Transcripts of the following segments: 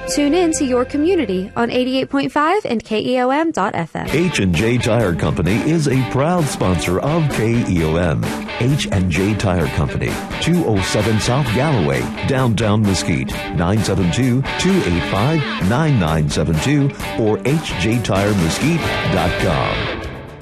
Tune in to your community on 88.5 and KEOM.FM. H&J Tire Company is a proud sponsor of KEOM. H&J Tire Company, 207 South Galloway, downtown Mesquite, 972-285-9972 or hjtiremesquite.com.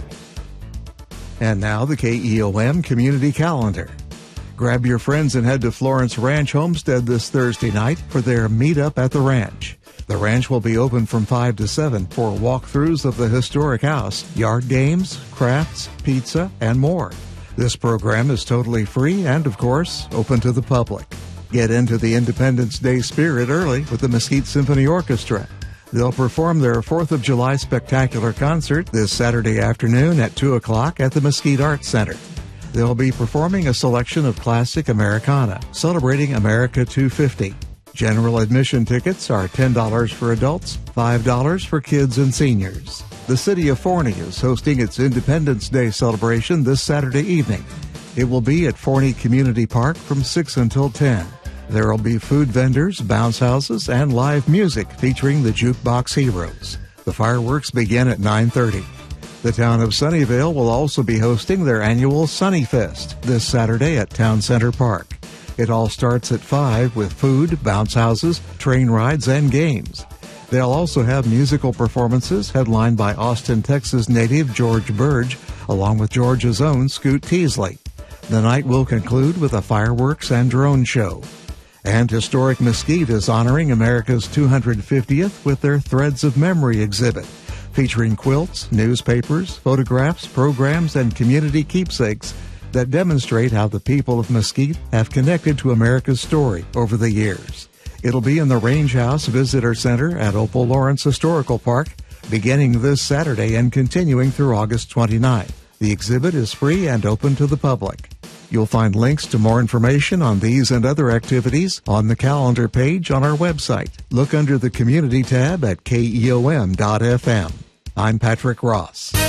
And now the KEOM Community Calendar. Grab your friends and head to Florence Ranch Homestead this Thursday night for their meetup at the ranch. The ranch will be open from 5 to 7 for walkthroughs of the historic house, yard games, crafts, pizza, and more. This program is totally free and, of course, open to the public. Get into the Independence Day spirit early with the Mesquite Symphony Orchestra. They'll perform their 4th of July spectacular concert this Saturday afternoon at 2 o'clock at the Mesquite Arts Center. They'll be performing a selection of classic Americana, celebrating America 250. General admission tickets are $10 for adults, $5 for kids and seniors. The city of Forney is hosting its Independence Day celebration this Saturday evening. It will be at Forney Community Park from 6 until 10. There will be food vendors, bounce houses, and live music featuring the Jukebox Heroes. The fireworks begin at 9:30. The town of Sunnyvale will also be hosting their annual Sunny Fest this Saturday at Town Center Park. It all starts at 5 with food, bounce houses, train rides, and games. They'll also have musical performances headlined by Austin, Texas native George Burge, along with Georgia's own Scoot Teasley. The night will conclude with a fireworks and drone show. And Historic Mesquite is honoring America's 250th with their Threads of Memory exhibit, featuring quilts, newspapers, photographs, programs, and community keepsakes that demonstrate how the people of Mesquite have connected to America's story over the years. It'll be in the Range House Visitor Center at Opal Lawrence Historical Park, beginning this Saturday and continuing through August 29th. The exhibit is free and open to the public. You'll find links to more information on these and other activities on the calendar page on our website. Look under the Community tab at KEOM.FM. I'm Patrick Ross.